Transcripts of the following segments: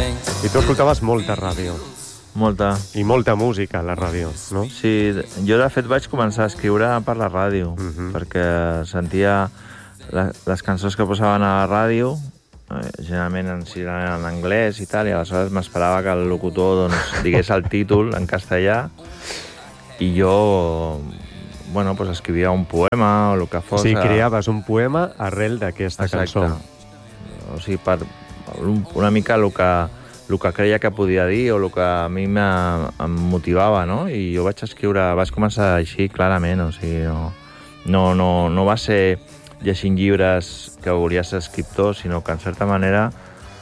I tu escoltaves molta ràdio. Molta. I molta música a la ràdio, no? Sí, jo de fet vaig començar a escriure per la ràdio, perquè sentia les cançons que posaven a la ràdio, generalment en anglès i tal, i aleshores m'esperava que el locutor digués el títol en castellà, i jo escrivia un poema o el que fos. O sigui, creaves un poema arrel d'aquesta cançó. O sigui, per una mica el que creia que podia dir o el que a mi em motivava, no? I jo vaig començar així clarament, o sigui, no va ser llegint llibres que volies ser escriptor, sinó que en certa manera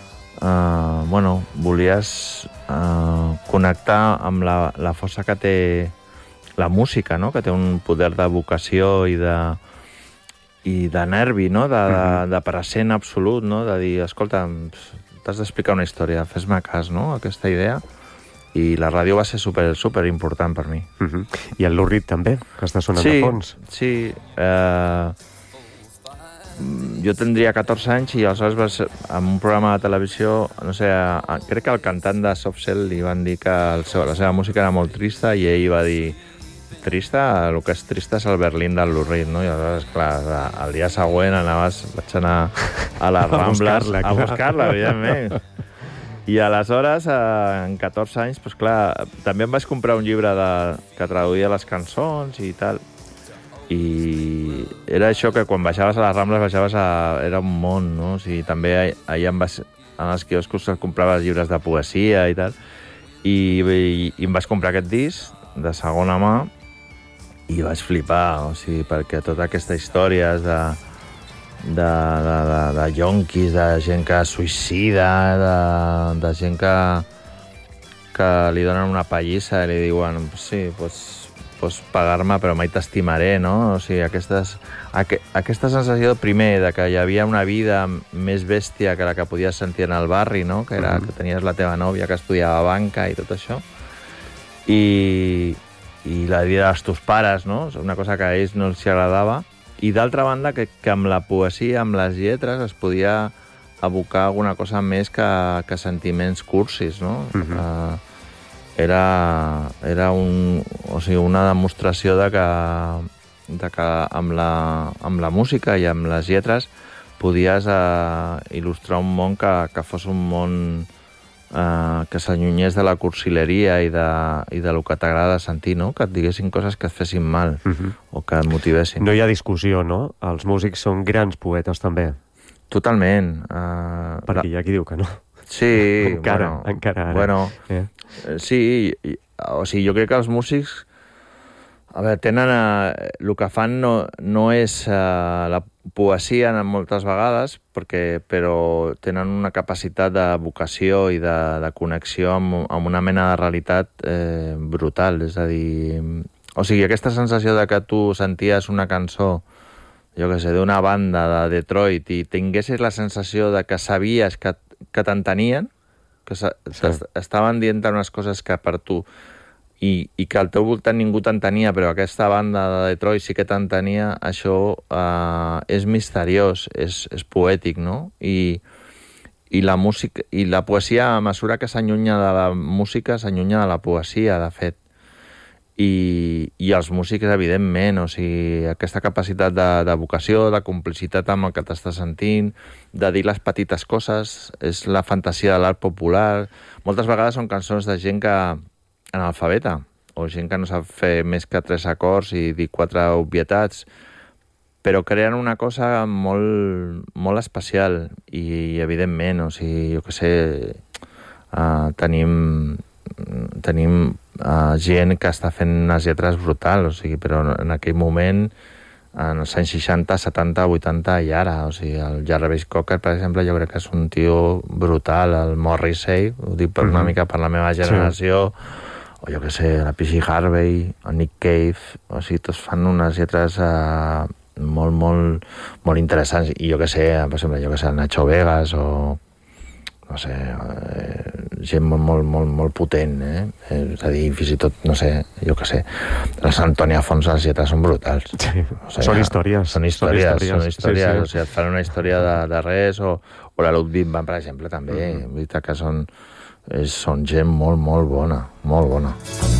volies connectar amb la força que té la música, no? Que té un poder de vocació i de nervi, no? De present absolut, no? De dir, escolta, t'has d'explicar una història, fes-me cas, no? Aquesta idea. I la ràdio va ser super important per mi. I el Lou Reed també, que està sonant de fons. Sí. Jo tindria 14 anys i aleshores en un programa de televisió, no sé, crec que al cantant de Soft Cell li van dir que la seva música era molt trista i ell va dir, trista? El que és trista és el Berlín del Lou Reed, no? I aleshores, clar, el dia següent vaig anar a les Rambles a buscar-la, evidentment. I aleshores, en 14 anys, doncs clar, també em vaig comprar un llibre que traduïa les cançons i tal. I era això que quan baixaves a les Rambles era un món, no? O sigui, també allà en els quioscos compraves llibres de poesia i tal. I em vaig comprar aquest disc de segona mà i vaig flipar, o sigui, perquè totes aquestes històries de yonquis, de gent que es suïcida, de gent que li donen una pallissa i li diuen, sí, pots pagar-me però mai t'estimaré, no? O sigui, aquesta sensació primer de que hi havia una vida més bèstia que la que podies sentir en el barri, no? Que era que tenies la teva nòvia que estudiava banca i tot això. I la vida dels teus pares, no? Una cosa que a ells no els agradava. I d'altra banda, que amb la poesia, amb les lletres, es podia abocar alguna cosa més que sentiments cursis, no? Era una demostració de que amb la música i amb les lletres podies il·lustrar un món que fos un món que s'allunyés de la cursileria i de lo que t'agrada sentir, no? Que et diguessin coses que et fessin mal o que et motivessin. No hi ha discussió, no? Els músics són grans poetes, també. Totalment. Perquè hi ha qui diu que no. Sí. Encara ara. Bueno, sí, o sigui, jo crec que els músics tenen... El que fan no és la poesia moltes vegades, però tenen una capacitat de vocació i de connexió amb una mena de realitat brutal. És a dir, o sigui, aquesta sensació de que tu senties una cançó, jo què sé, d'una banda de Detroit i tinguessis la sensació de que sabies que t'entenien, que estaven dient unes coses que per tu i que al teu voltant ningú t'entenia, però aquesta banda de Detroit sí que t'entenia, això és misteriós, és poètic, no? I la música i la poesia, a mesura que s'allunya de la música, s'allunya de la poesia, de fet. I els músics, evidentment, o sigui, aquesta capacitat de vocació, de complicitat amb el que t'estàs sentint, de dir les petites coses, és la fantasia de l'art popular. Moltes vegades són cançons de gent que analfabeta, o gent que no sap fer més que 3 acords i dir 4 obvietats, però creen una cosa molt, molt especial i evidentment, o sigui, jo què sé, tenim gent que està fent unes lletres brutals, o sigui, però en aquell moment, en els anys 60, 70, 80 i ara, o sigui, el Jarvis Cocker, per exemple, jo crec que és un tio brutal, el Morrissey, ho dic una mica per la meva generació, o jo què sé, la P.G. Harvey, el Nick Cave, o sigui, tots fan unes lletres molt, molt, molt interessants, i jo què sé, per exemple, el Nacho Vegas, o no sé, gent molt, molt, molt potent, és a dir, fins i tot, no sé, jo què sé, les Antònia Fons, les lletres són brutals. Sí. O sigui, són històries. Són històries, sí. O sigui, et fan una història de res, o O la Ludwig Band, per exemple, també. Veritat que són gent molt, molt bona. Molt bona.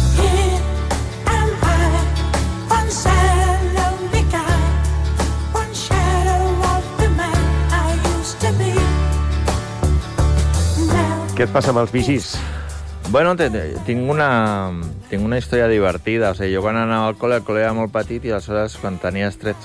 Què et passa amb els Bee Gees? Bueno, tinc una història divertida. O sigui, jo quan anava al col·le era molt petit i aleshores quan tenies 13